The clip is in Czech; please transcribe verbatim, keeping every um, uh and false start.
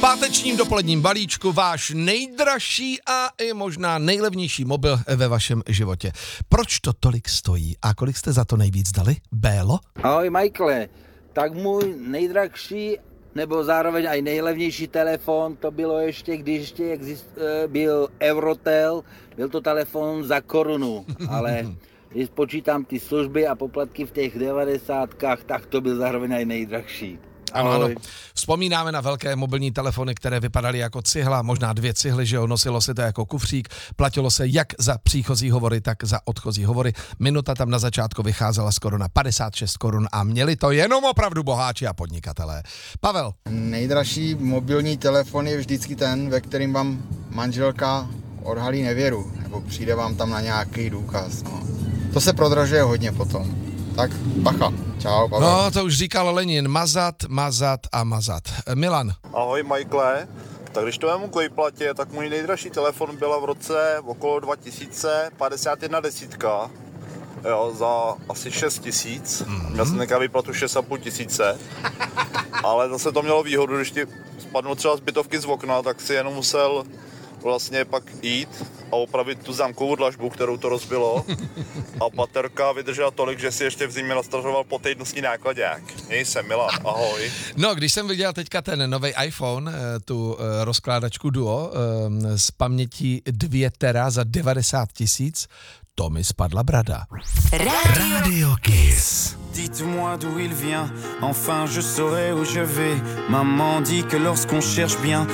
pátečním dopoledním balíčku váš nejdražší a i možná nejlevnější mobil ve vašem životě. Proč to tolik stojí a kolik jste za to nejvíc dali? Bélo? Ahoj Michaele, tak můj nejdražší nebo zároveň i nejlevnější telefon, to bylo ještě, když ještě exist, byl Eurotel, byl to telefon za korunu, ale když počítám ty služby a poplatky v těch devadesátkách, tak to byl zároveň i nejdražší. Ano, ano. Vzpomínáme na velké mobilní telefony, které vypadaly jako cihla, možná dvě cihly, že jo, nosilo se to jako kufřík, platilo se jak za příchozí hovory, tak za odchozí hovory. Minuta tam na začátku vycházela skoro na padesát šest korun a měli to jenom opravdu boháči a podnikatelé. Pavel. Nejdražší mobilní telefon je vždycky ten, ve kterým vám manželka odhalí nevěru, nebo přijde vám tam na nějaký důkaz. No. To se prodražuje hodně potom. Tak bacha. Čau, Pavel. No, to už říkal Lenin. Mazat, mazat a mazat. Milan. Ahoj, Michaele. Tak když to vemu k výplatě, tak můj nejdražší telefon byla v roce okolo dva tisíce padesát jedna desítka. Jo, za asi šest tisíc. Mm-hmm. Měl jsem nějaká výplatu šest a půl tisíce. Ale zase to mělo výhodu, když ti spadnou třeba zbytovky z okna, tak si jenom musel vlastně pak jít a opravit tu zámkovou dlažbu, kterou to rozbilo. A baterka vydržela tolik, že si ještě v zimě nastartoval po týdnostní nákladák. Měj se, Milan, ahoj. No, když jsem viděl teďka ten nový iPhone, tu rozkládačku Duo s pamětí dvě tera za devadesát tisíc, to mi spadla brada. Radio Kiss. Dites-moi d'où il vient, enfin je saurai où je vais. Maman dit que lorsqu'on cherche bien